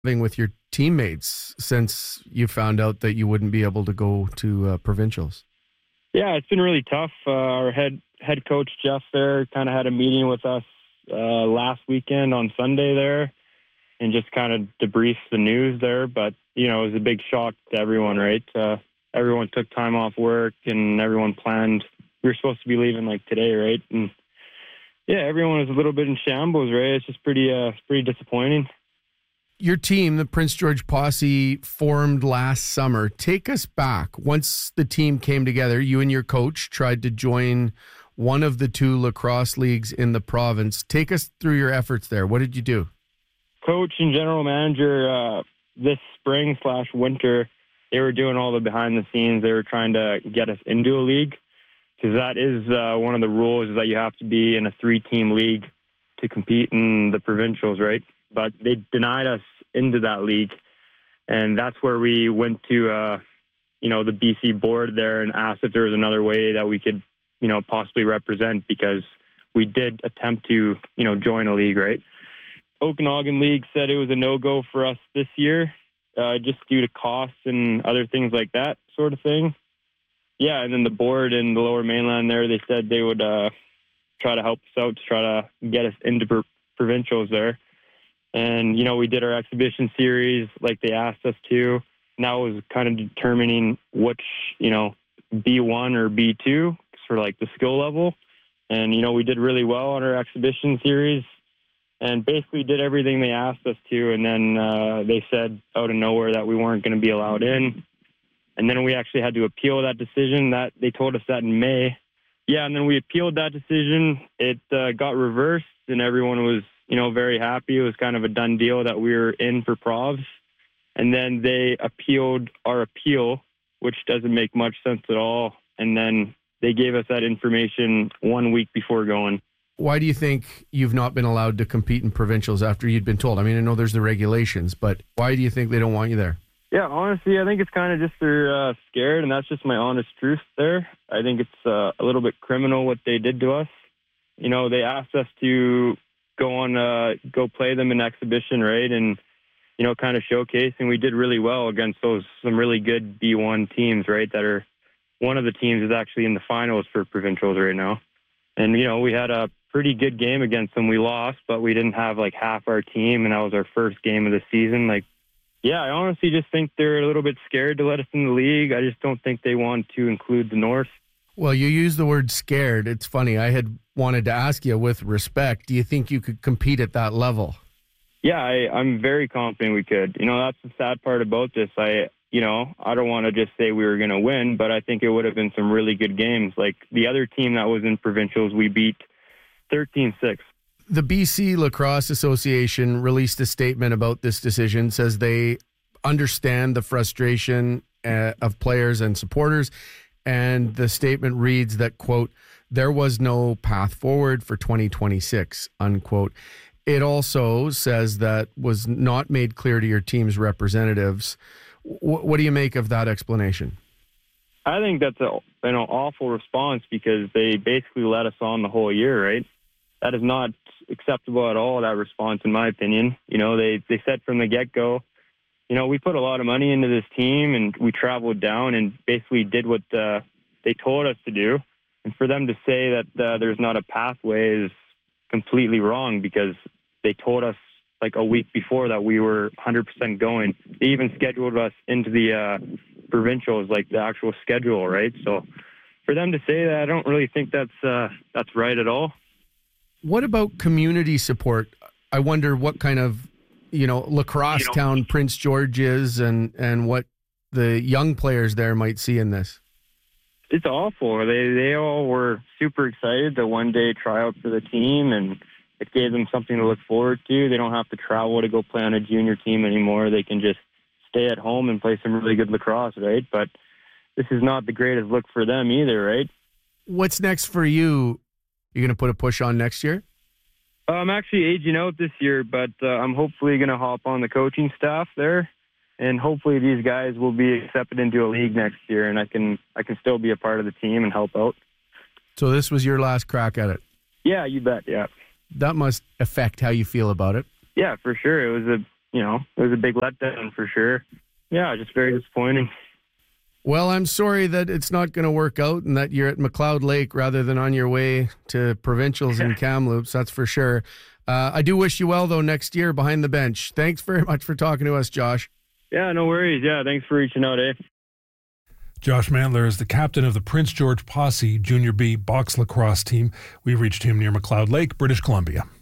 with your teammates since you found out that you wouldn't be able to go to provincials? Yeah, it's been really tough. Our head coach, Jeff, there kind of had a meeting with us last weekend on Sunday there and just kind of debriefed the news there. But, it was a big shock to everyone, right? Everyone took time off work and everyone planned. We were supposed to be leaving like today, right? And yeah, everyone was a little bit in shambles, right? It's just pretty disappointing. Your team, the Prince George Posse, formed last summer. Take us back. Once the team came together, you and your coach tried to join one of the two lacrosse leagues in the province. Take us through your efforts there. What did you do? Coach and general manager this spring/winter, they were doing all the behind the scenes. They were trying to get us into a league because that is one of the rules is that you have to be in a 3-team league to compete in the provincials, right? But they denied us into that league. And that's where we went to, the BC board there and asked if there was another way that we could, possibly represent because we did attempt to, join a league, right? Okanagan League said it was a no-go for us this year, just due to costs and other things like that sort of thing. Yeah, and then the board in the Lower Mainland there, they said they would try to help us out to try to get us into provincials there. And, we did our exhibition series like they asked us to. Now it was kind of determining which, B1 or B2 for like the skill level. And, we did really well on our exhibition series and basically did everything they asked us to. And then they said out of nowhere that we weren't going to be allowed in. And then we actually had to appeal that decision. That they told us that in May. Yeah, and then we appealed that decision. It got reversed and everyone was very happy. It was kind of a done deal that we were in for Provs. And then they appealed our appeal, which doesn't make much sense at all. And then they gave us that information 1 week before going. Why do you think you've not been allowed to compete in provincials after you'd been told? I mean, I know there's the regulations, but why do you think they don't want you there? Yeah, honestly, I think it's kind of just they're scared, and that's just my honest truth there. I think it's a little bit criminal what they did to us. They asked us to go play them in exhibition, right? And, kind of showcase. And we did really well against some really good B1 teams, right? That are one of the teams is actually in the finals for provincials right now. And, we had a pretty good game against them. We lost, but we didn't have like half our team. And that was our first game of the season. I honestly just think they're a little bit scared to let us in the league. I just don't think they want to include the North. Well, you use the word scared. It's funny. I had wanted to ask you with respect, do you think you could compete at that level? Yeah, I'm very confident we could. That's the sad part about this. I don't want to just say we were going to win, but I think it would have been some really good games. Like the other team that was in provincials, we beat 13-6. The BC Lacrosse Association released a statement about this decision, says they understand the frustration of players and supporters. And the statement reads that, quote, there was no path forward for 2026, unquote. It also says that was not made clear to your team's representatives. What do you make of that explanation? I think that's an awful response because they basically let us on the whole year, right? That is not acceptable at all, that response, in my opinion. They said from the get-go, we put a lot of money into this team and we traveled down and basically did what they told us to do. And for them to say that there's not a pathway is completely wrong because they told us like a week before that we were 100% going. They even scheduled us into the provincials, like the actual schedule, right? So for them to say that, I don't really think that's right at all. What about community support? I wonder what kind of lacrosse town Prince George is and what the young players there might see in this. It's awful. They all were super excited to one day try out for the team, and it gave them something to look forward to. They don't have to travel to go play on a junior team anymore. They can just stay at home and play some really good lacrosse, right? But this is not the greatest look for them either, right? What's next for you? You going to put a push on next year? I'm actually aging out this year, but I'm hopefully going to hop on the coaching staff there, and hopefully these guys will be accepted into a league next year, and I can still be a part of the team and help out. So this was your last crack at it? Yeah, you bet, yeah. That must affect how you feel about it. Yeah, for sure. It was it was a big letdown for sure. Yeah, just very disappointing. Well, I'm sorry that it's not going to work out and that you're at McLeod Lake rather than on your way to provincials in Kamloops, that's for sure. I do wish you well, though, next year behind the bench. Thanks very much for talking to us, Josh. Yeah, no worries. Yeah, thanks for reaching out, eh? Josh Mantler is the captain of the Prince George Posse Junior B box lacrosse team. We reached him near McLeod Lake, British Columbia.